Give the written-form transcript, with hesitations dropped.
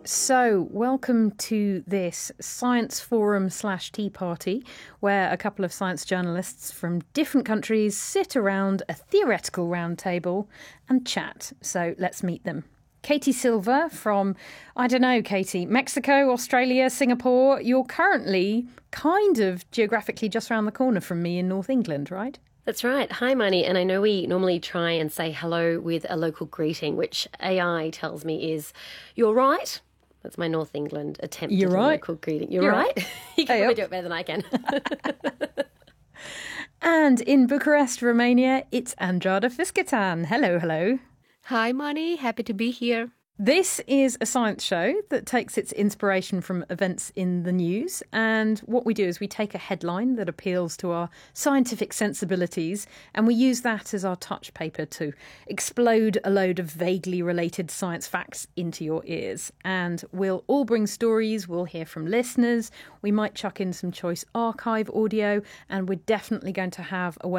So, welcome to this science forum / tea party, where a couple of science journalists from different countries sit around a theoretical round table and chat. So, let's meet them. Katie Silver from, I don't know, Katie, Mexico, Australia, Singapore. You're currently kind of geographically just around the corner from me in North England, right? That's right. Hi, Marnie. And I know we normally try and say hello with a local greeting, which AI tells me is, "You're right." That's my North England attempt You're at a right. local greeting. You're right. You can probably do it better than I can. And in Bucharest, Romania, it's Andrada Fiskertan. Hello, hello. Hi, Moni. Happy to be here. This is a science show that takes its inspiration from events in the news. And what we do is we take a headline that appeals to our scientific sensibilities and we use that as our touch paper to explode a load of vaguely related science facts into your ears. And we'll all bring stories, we'll hear from listeners, we might chuck in some choice archive audio, and we're definitely going to have a